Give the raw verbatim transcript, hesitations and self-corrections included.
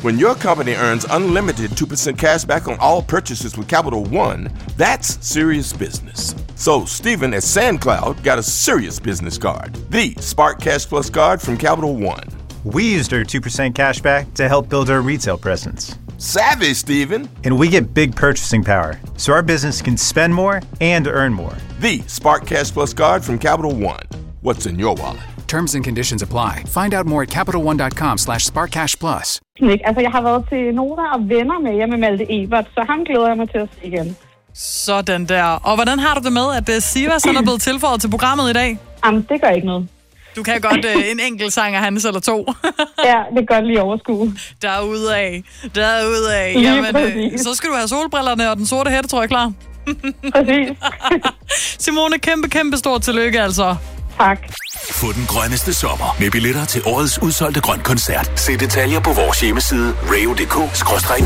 When your company earns unlimited two percent cash back on all purchases with Capital One, that's serious business. So Stephen at SandCloud got a serious business card, the Spark Cash Plus card from Capital One. We used our two percent cash back to help build our retail presence. Savvy, Stephen. And we get big purchasing power, so our business can spend more and earn more. The Spark Cash Plus card from Capital One. What's in your wallet? Terms and conditions apply. Find out more at CapitalOne.com slash SparkCashPlus. Altså, jeg har været til Nora og venner med hjemme med Malte Ebert, så ham glæder jeg mig til at se igen. Sådan der. Og hvordan har du det med, at uh, Sivas er blevet tilføjet til programmet i dag? Jamen, det gør ikke noget. Du kan godt uh, en enkelt sang af hans eller to. Ja, det kan godt lige overskue. Derudaf. Derudaf. Jamen, uh, så skal du have solbrillerne og den sorte hætte, tror jeg, klar. Præcis. Simone, kæmpe, kæmpe stort tillykke, altså. Tak. Få den grønneste sommer med billetter til årets udsolgte grøn koncert. Se detaljer på vores hjemmeside radio punktum d k skråstreg